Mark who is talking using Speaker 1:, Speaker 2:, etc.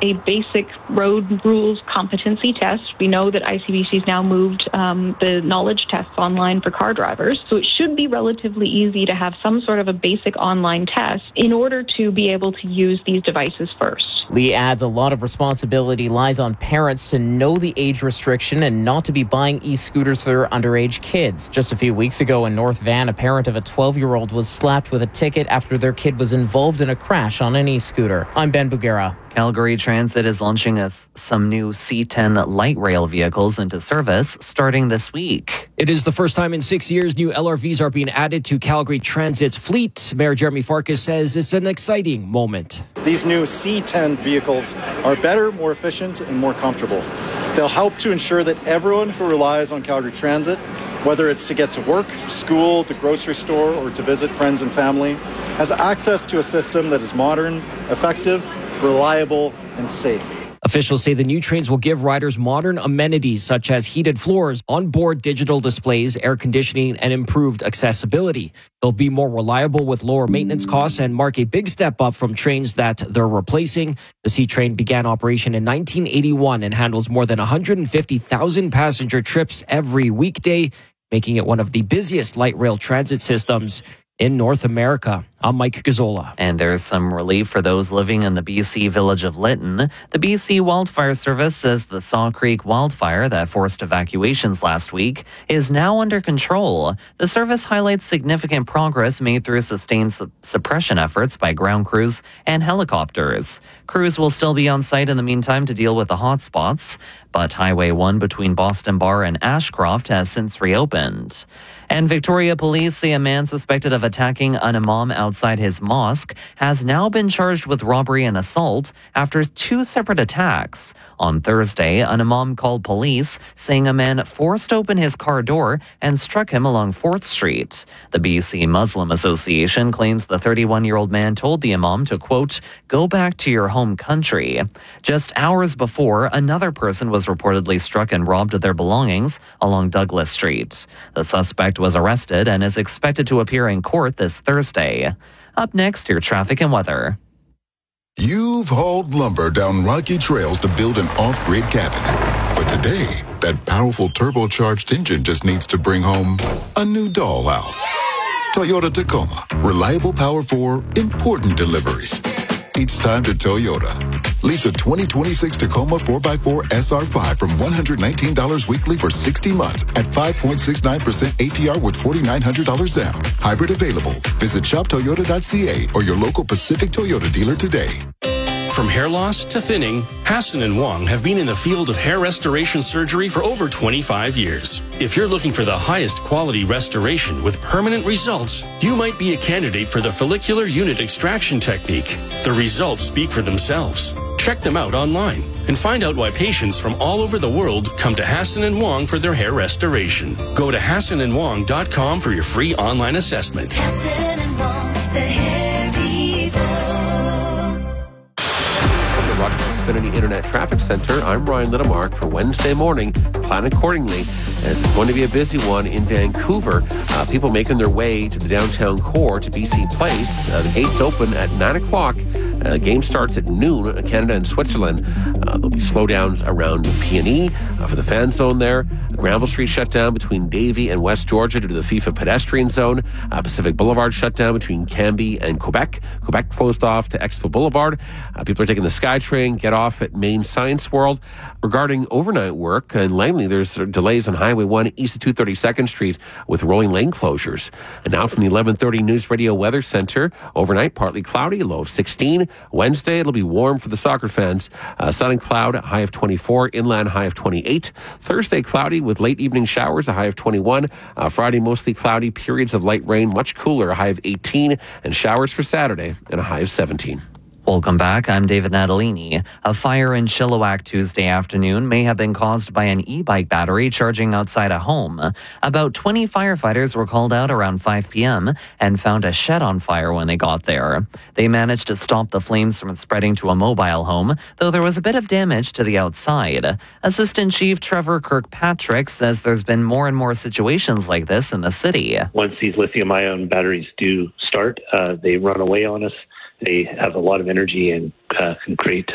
Speaker 1: a basic road rules competency test. We know that ICBC's now moved the knowledge tests online for car drivers, so it should be relatively easy to have some sort of a basic online test in order to be able to use these devices first.
Speaker 2: Lee adds a lot of responsibility lies on parents to know the age restriction and not to be buying e-scooters for their underage kids. Just a few weeks ago in North Van, a parent of a 12-year-old was slapped with a ticket after their kid was involved in a crash on an e-scooter. I'm Ben Bugera.
Speaker 3: Calgary Transit is launching some new C10 light rail vehicles into service starting this week.
Speaker 4: It is the first time in 6 years new LRVs are being added to Calgary Transit's fleet. Mayor Jeremy Farkas says it's an exciting moment.
Speaker 5: These new C10 vehicles are better, more efficient, and more comfortable. They'll help to ensure that everyone who relies on Calgary Transit, whether it's to get to work, school, the grocery store, or to visit friends and family, has access to a system that is modern, effective, reliable, and safe.
Speaker 4: Officials say the new trains will give riders modern amenities such as heated floors, onboard digital displays, air conditioning, and improved accessibility. They'll be more reliable with lower maintenance costs and mark a big step up from trains that they're replacing. The C-Train began operation in 1981 and handles more than 150,000 passenger trips every weekday, making it one of the busiest light rail transit systems in North America. I'm Mike Gazzola.
Speaker 3: And there's some relief for those living in the BC village of Lytton. The BC Wildfire Service says the Saw Creek wildfire that forced evacuations last week is now under control. The service highlights significant progress made through sustained suppression efforts by ground crews and helicopters. Crews will still be on site in the meantime to deal with the hot spots, but Highway 1 between Boston Bar and Ashcroft has since reopened. And Victoria police say a man suspected of attacking an imam outside his mosque has now been charged with robbery and assault after 2 separate attacks. On Thursday, an imam called police, saying a man forced open his car door and struck him along 4th Street. The BC Muslim Association claims the 31-year-old man told the imam to, quote, go back to your home country. Just hours before, another person was reportedly struck and robbed of their belongings along Douglas Street. The suspect was arrested and is expected to appear in court this Thursday. Up next, your traffic and weather.
Speaker 6: You've hauled lumber down rocky trails to build an off-grid cabin. But today, that powerful turbocharged engine just needs to bring home a new dollhouse. Toyota Tacoma. Reliable power for important deliveries. It's time to Toyota. Lease a 2026 Tacoma 4x4 SR5 from $119 weekly for 60 months at 5.69% APR with $4,900 down. Hybrid available. Visit shoptoyota.ca or your local Pacific Toyota dealer today.
Speaker 7: From hair loss to thinning, Hassan and Wong have been in the field of hair restoration surgery for over 25 years. If you're looking for the highest quality restoration with permanent results, you might be a candidate for the follicular unit extraction technique. The results speak for themselves. Check them out online and find out why patients from all over the world come to Hassan and Wong for their hair restoration. Go to HassanandWong.com for your free online assessment.
Speaker 8: Hassan and Wong, the hair people.
Speaker 9: From the Rogers Xfinity Internet Traffic Center, I'm Ryan Littlemark for Wednesday morning. Plan accordingly, as it's going to be a busy one in Vancouver. People making their way to the downtown core to BC Place. The gates open at 9 o'clock. The game starts at noon, Canada and Switzerland. There'll be slowdowns around Peony for the fan zone there. Granville Street shut down between Davie and West Georgia due to the FIFA pedestrian zone. Pacific Boulevard shut down between Cambie and Quebec. Quebec closed off to Expo Boulevard. People are taking the SkyTrain, get off at Main Science World. Regarding overnight work in Langley, there's delays on Highway 1 east of 232nd Street with rolling lane closures. And now from the 11:30 News Radio Weather Center, overnight partly cloudy, low of 16. Wednesday, it'll be warm for the soccer fans. Sun and cloud, high of 24. Inland, high of 28. Thursday, cloudy with late evening showers, a high of 21. Friday, mostly cloudy, periods of light rain, much cooler, a high of 18. And showers for Saturday, and a high of 17.
Speaker 3: Welcome back. I'm David Natalini. A fire in Chilliwack Tuesday afternoon may have been caused by an e-bike battery charging outside a home. About 20 firefighters were called out around 5 p.m. and found a shed on fire when they got there. They managed to stop the flames from spreading to a mobile home, though there was a bit of damage to the outside. Assistant Chief Trevor Kirkpatrick says there's been more and more situations like this in the city.
Speaker 10: Once these lithium-ion batteries do start, they run away on us. They have a lot of energy and can create